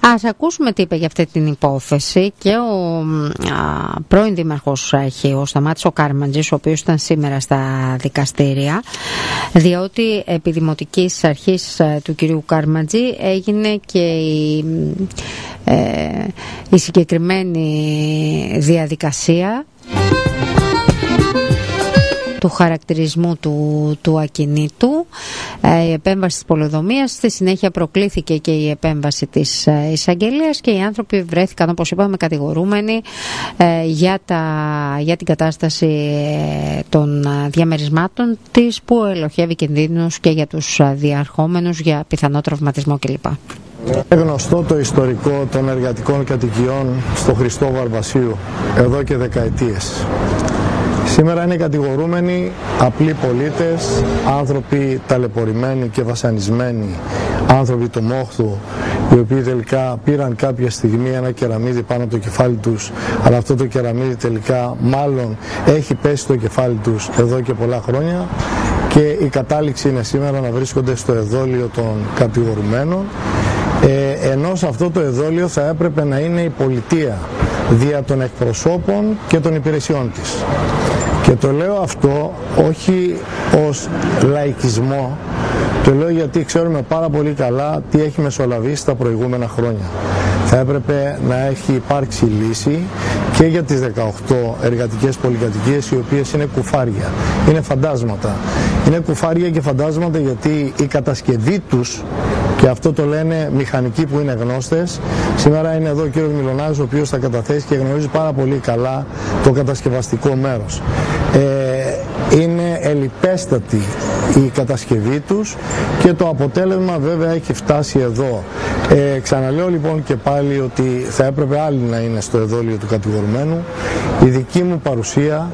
Ας ακούσουμε τι είπε για αυτή την υπόθεση και ο πρώην δήμαρχος ο Σταμάτης ο Κάρμαντζης, ο οποίος ήταν σήμερα στα δικαστήρια, διότι επί δημοτικής αρχής του κυρίου Κάρμαντζη έγινε και η συγκεκριμένη διαδικασία του χαρακτηρισμού του ακινήτου, η επέμβαση της πολεοδομίας. Στη συνέχεια προκλήθηκε και η επέμβαση της εισαγγελίας και οι άνθρωποι βρέθηκαν, όπως είπαμε, κατηγορούμενοι για την κατάσταση των διαμερισμάτων της, που ελοχεύει κινδύνους και για τους διαρχόμενους για πιθανό τραυματισμό κλπ. Είναι γνωστό το ιστορικό των εργατικών κατοικιών στο Χριστό Βαρβασίου εδώ και δεκαετίες. Σήμερα είναι κατηγορούμενοι απλοί πολίτες, άνθρωποι ταλαιπωρημένοι και βασανισμένοι, άνθρωποι του μόχθου, οι οποίοι τελικά πήραν κάποια στιγμή ένα κεραμίδι πάνω από το κεφάλι τους, αλλά αυτό το κεραμίδι τελικά μάλλον έχει πέσει στο κεφάλι τους εδώ και πολλά χρόνια, και η κατάληξη είναι σήμερα να βρίσκονται στο εδόλιο των κατηγορουμένων, ενώ σε αυτό το εδόλιο θα έπρεπε να είναι η πολιτεία δια των εκπροσώπων και των υπηρεσιών της. Και το λέω αυτό όχι ως λαϊκισμό, το λέω γιατί ξέρουμε πάρα πολύ καλά τι έχει μεσολαβήσει τα προηγούμενα χρόνια. Θα έπρεπε να έχει υπάρξει λύση και για τις 18 εργατικές πολυκατοικίες, οι οποίες είναι κουφάρια, είναι φαντάσματα. Είναι κουφάρια και φαντάσματα γιατί η κατασκευή τους, και αυτό το λένε μηχανικοί που είναι γνώστες, σήμερα είναι εδώ ο κύριος Μιλωνάρης, ο οποίος θα καταθέσει και γνωρίζει πάρα πολύ καλά το κατασκευαστικό μέρος. Είναι ελιπέστατη η κατασκευή τους και το αποτέλεσμα βέβαια έχει φτάσει εδώ. Ξαναλέω λοιπόν και πάλι ότι θα έπρεπε άλλοι να είναι στο εδόλιο του κατηγορουμένου. Η δική μου παρουσία,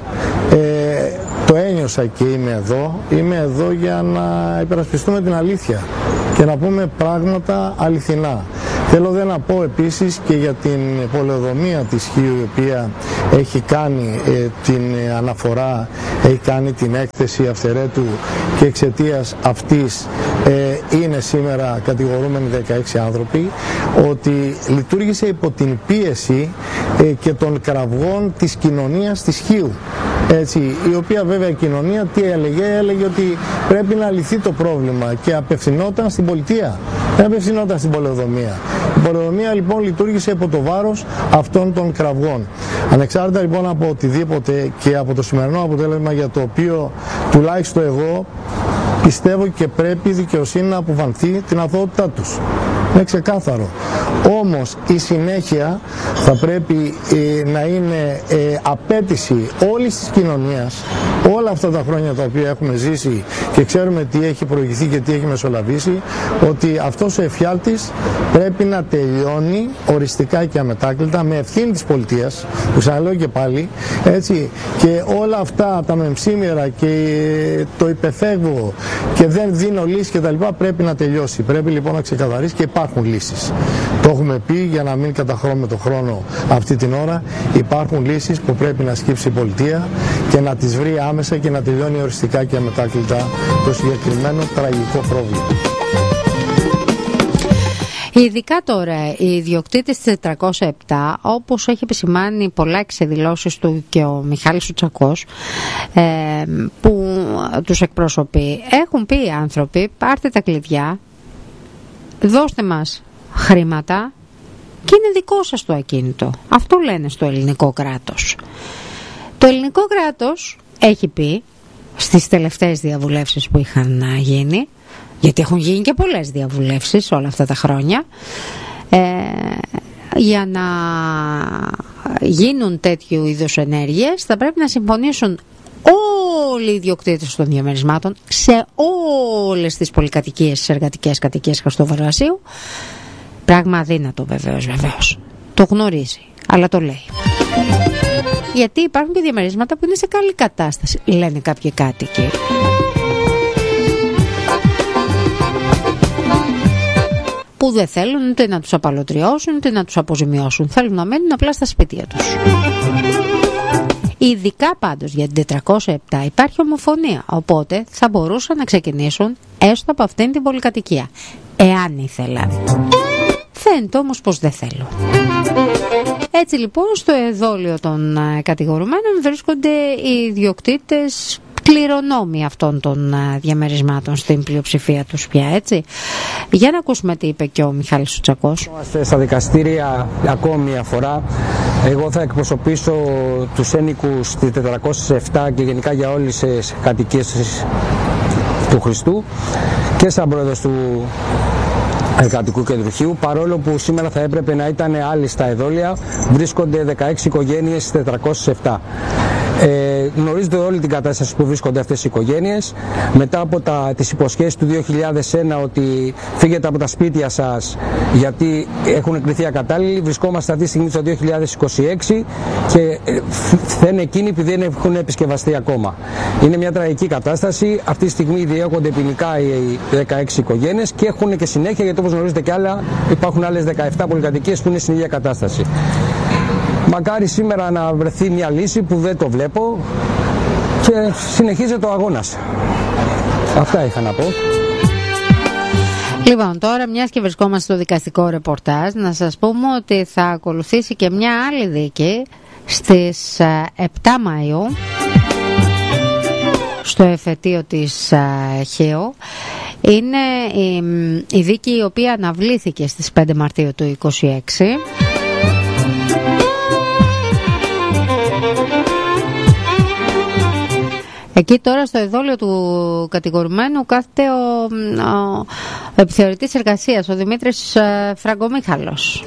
το ένιωσα και είμαι εδώ για να υπερασπιστούμε την αλήθεια και να πούμε πράγματα αληθινά. Θέλω δε να πω επίσης και για την πολεοδομία της Χίου, η οποία έχει κάνει την αναφορά, έχει κάνει την έκθεση αυθαιρέτου και εξαιτίας αυτής είναι σήμερα κατηγορούμενοι 16 άνθρωποι, ότι λειτουργήσε υπό την πίεση και των κραυγών της κοινωνίας της Χίου. Έτσι, η οποία βέβαια κοινωνία τι έλεγε ότι πρέπει να λυθεί το πρόβλημα και απευθυνόταν στην πολιτεία, δεν απευθυνόταν στην πολεοδομία. Η πολεοδομία λοιπόν λειτουργήσε υπό το βάρος αυτών των κραυγών. Ανεξάρτητα λοιπόν από οτιδήποτε και από το σημερινό αποτέλεσμα, για το οποίο τουλάχιστον εγώ πιστεύω και πρέπει η δικαιοσύνη να αποφανθεί την αθωότητά τους. Είναι ξεκάθαρο. Όμως η συνέχεια θα πρέπει να είναι απέτηση όλης της κοινωνίας, όλα αυτά τα χρόνια τα οποία έχουμε ζήσει και ξέρουμε τι έχει προηγηθεί και τι έχει μεσολαβήσει, ότι αυτός ο εφιάλτης πρέπει να τελειώνει οριστικά και αμετάκλητα, με ευθύνη της πολιτείας, που ξαναλέω και πάλι, έτσι, και όλα αυτά τα μεμψήμερα και το υπεφεύγω και δεν δίνω λύση και τα λοιπά πρέπει να τελειώσει. Πρέπει λοιπόν να ξεκαθαρίσει και υπάρχουν λύσεις. Το έχουμε πει για να μην καταχρώμε το χρόνο αυτή την ώρα. Υπάρχουν λύσεις που πρέπει να σκύψει η πολιτεία και να τις βρει άμεσα και να τελειώνει οριστικά και αμετάκλητα το συγκεκριμένο τραγικό πρόβλημα. Ειδικά τώρα οι ιδιοκτήτες της 407, όπως έχει επισημάνει πολλά εξεδηλώσεις του και ο Μιχάλης ο Τσακός, που τους εκπροσωπεί, έχουν πει οι άνθρωποι: πάρτε τα κλειδιά, δώστε μας χρήματα και είναι δικό σας το ακίνητο. Αυτό λένε στο ελληνικό κράτος. Το ελληνικό κράτος έχει πει στις τελευταίες διαβουλεύσεις που είχαν γίνει, γιατί έχουν γίνει και πολλές διαβουλεύσεις όλα αυτά τα χρόνια, για να γίνουν τέτοιου είδους ενέργειες θα πρέπει να συμφωνήσουν όλοι οι ιδιοκτήτες των διαμερισμάτων σε όλες τις πολυκατοικίες, τις εργατικές κατοικίες Χριστού Βαρβασίου. Πράγμα αδύνατο βεβαίως. Το γνωρίζει, αλλά το λέει. Γιατί υπάρχουν και διαμερίσματα που είναι σε καλή κατάσταση, λένε κάποιοι κάτοικοι. Που δεν θέλουν ούτε να τους απαλωτριώσουν ούτε να τους αποζημιώσουν. Θέλουν να μένουν απλά στα σπίτια τους. Ειδικά πάντως για την 407 υπάρχει ομοφωνία, οπότε θα μπορούσαν να ξεκινήσουν έστω από αυτήν την πολυκατοικία, εάν ήθελαν. Φαίνεται όμως πως δεν θέλω. Έτσι λοιπόν στο εδόλιο των κατηγορουμένων βρίσκονται οι ιδιοκτήτες κληρονόμοι αυτών των διαμερισμάτων, στην πλειοψηφία τους πια, έτσι. Για να ακούσουμε τι είπε και ο Μιχάλης ο Τσακός. Είμαστε στα δικαστήρια ακόμη μια φορά. Εγώ θα εκπροσωπήσω τους ένοικους της 407 και γενικά για όλες τις κατοικίες του Χριστού και σαν πρόεδρος του Εργατικού Κεντρουχείου, παρόλο που σήμερα θα έπρεπε να ήταν άλλοι στα εδόλια, βρίσκονται 16 οικογένειες στις 407. Γνωρίζετε όλη την κατάσταση που βρίσκονται αυτές οι οικογένειες μετά από τις υποσχέσεις του 2001 ότι φύγετε από τα σπίτια σας γιατί έχουν κριθεί ακατάλληλοι. Βρισκόμαστε αυτή τη στιγμή στο 2026 και δεν εκείνοι επειδή δεν έχουν επισκευαστεί ακόμα. Είναι μια τραγική κατάσταση. Αυτή τη στιγμή διώκονται ποινικά οι 16 οικογένειες και έχουν και συνέχεια, γιατί όπως γνωρίζετε και άλλα υπάρχουν άλλες 17 πολυκατοικίες που είναι στην ίδια κατάσταση. Μακάρι σήμερα να βρεθεί μια λύση που δεν το βλέπω και συνεχίζεται ο αγώνας. Αυτά είχα να πω. Λοιπόν, τώρα μιας και βρισκόμαστε στο δικαστικό ρεπορτάζ, να σας πούμε ότι θα ακολουθήσει και μια άλλη δίκη στις 7 Μαΐου στο εφετείο της ΧΕΟ. Είναι η δίκη η οποία αναβλήθηκε στις 5 Μαρτίου του 2026. Εκεί τώρα στο εδόλιο του κατηγορουμένου κάθεται ο επιθεωρητής εργασίας, ο Δημήτρης Φραγκομίχαλος.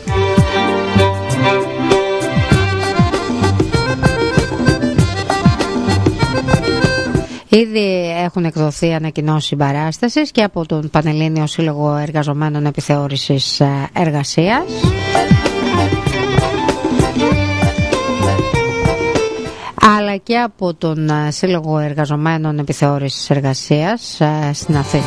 Ήδη έχουν εκδοθεί ανακοινώσεις συμπαράστασης και από τον Πανελλήνιο Σύλλογο Εργαζομένων Επιθεώρησης Εργασίας, αλλά και από τον Σύλλογο Εργαζομένων Επιθεώρησης Εργασίας στην Αθήνα.